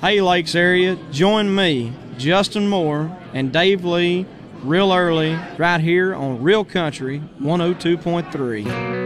Hay Lakes area, join me, Justin Moore, and Dave Lee real early right here on Real Country 102.3.